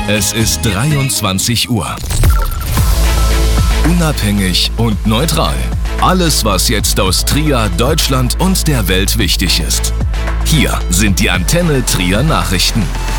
Es ist 23 Uhr. Unabhängig und neutral. Alles, was jetzt aus Trier, Deutschland und der Welt wichtig ist. Hier sind die Antenne Trier Nachrichten.